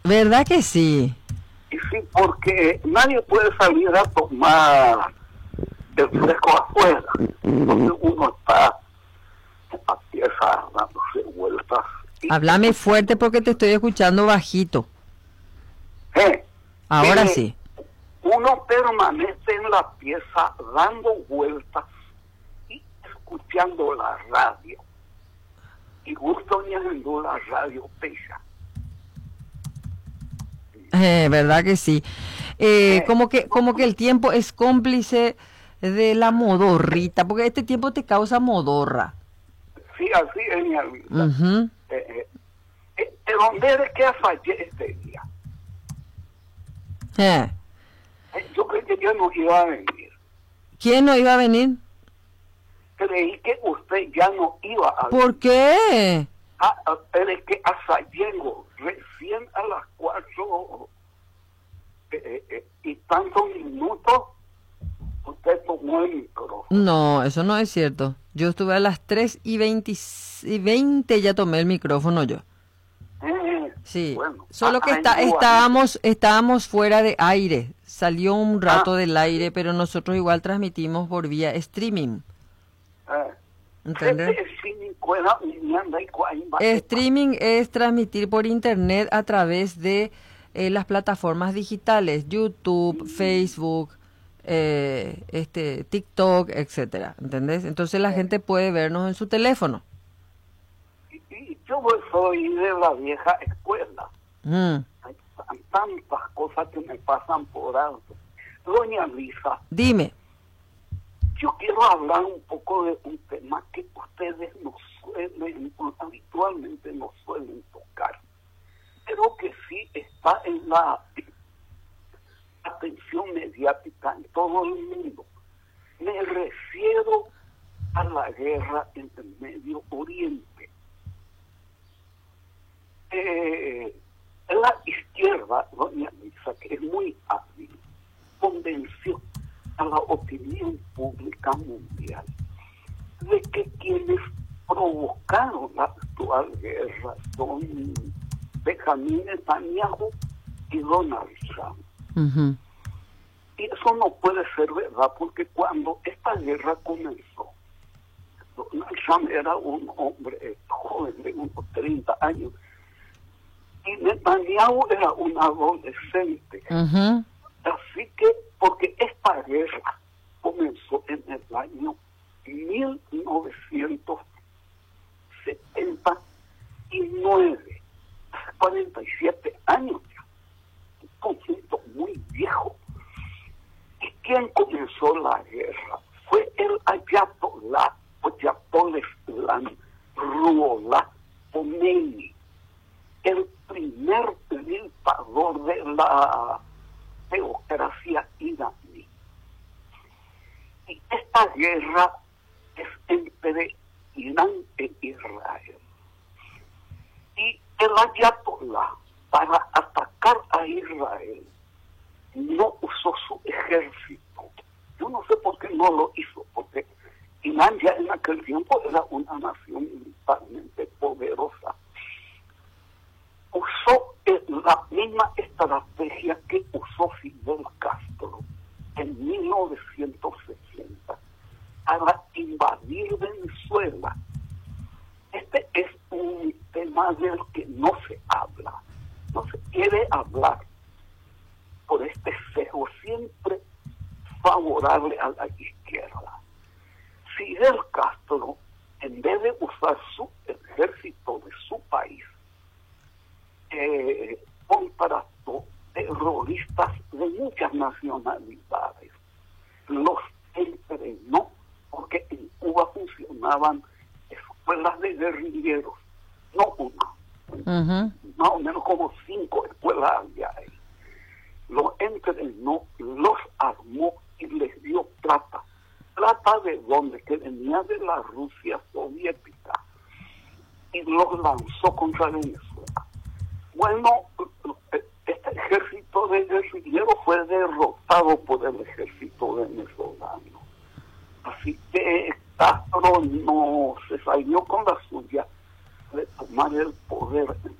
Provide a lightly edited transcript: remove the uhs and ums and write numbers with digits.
¿Verdad que sí? Y sí, porque nadie puede salir a tomar el fresco afuera. Entonces uno está en la pieza dándose vueltas. Háblame fuerte porque te estoy escuchando bajito. Ahora que sí. uno permanece en la pieza dando vueltas y escuchando la radio. Y gusto añadiendo la radio pesa. ¿Verdad que sí? Como que el tiempo es cómplice de la modorrita, porque este tiempo te causa modorra. Sí, así es mi vida. Uh-huh. ¿Dónde eres que fallé este día? Yo creí que yo no iba a venir. ¿Quién no iba a venir? Creí que usted ya no iba a venir. ¿Por qué? Pero es que hasta llego recién a las 4 y tantos minutos usted tomó el micrófono. No, eso no es cierto. Yo estuve a las 3:20 ya tomé el micrófono yo. Sí, bueno, solo que estábamos fuera de aire. Salió un rato del aire, pero nosotros igual transmitimos por vía streaming. ¿Entendés? Streaming es transmitir por internet a través de las plataformas digitales, YouTube, Facebook, TikTok, etcétera, ¿entendés? Entonces la gente puede vernos en su teléfono. Y yo soy de la vieja escuela. Hay tantas cosas que me pasan por alto. Doña Lisa. Dime. Yo quiero hablar un poco de un tema que ustedes habitualmente no suelen tocar, pero que sí está en la atención mediática en todo el mundo. Me refiero a la guerra en el Medio Oriente. La izquierda, doña Lisa, que es muy hábil, convenció a la opinión pública mundial de que quienes provocaron la actual guerra son Benjamín Netanyahu y Donald Trump. Uh-huh. Y eso no puede ser verdad, porque cuando esta guerra comenzó, Donald Trump era un hombre joven de unos 30 años y Netanyahu era un adolescente. Uh-huh. Así que, porque esta guerra comenzó en el año 1979, hace 47 años ya, un conflicto muy viejo. ¿Y quién comenzó la guerra? Fue el Ayatollah Ruhollah Khomeini, el primer dictador de la teocracia iraní. Y esta guerra es entre Irán e Israel. Y el Ayatollah, para atacar a Israel, no usó su ejército. Yo no sé por qué no lo hizo, porque Irán ya en aquel tiempo era una nación militarmente poderosa. Usó la misma estrategia que usó Fidel Castro en 1960 para invadir Venezuela. Este es un tema del que no se habla, no se quiere hablar por este sesgo siempre favorable a la izquierda. Fidel Castro, en vez de usar su ejército de su país, contrató terroristas de muchas nacionalidades, los entrenó, porque en Cuba funcionaban escuelas de guerrilleros, no una, más o menos como 5 escuelas había ahí. Los entrenó, los armó y les dio plata. ¿Plata de dónde? Que venía de la Rusia soviética, y los lanzó contra Venezuela. Bueno, este ejército de guerrilleros fue derrotado por el ejército venezolano. Así que Castro no se salió con la suya de tomar el poder en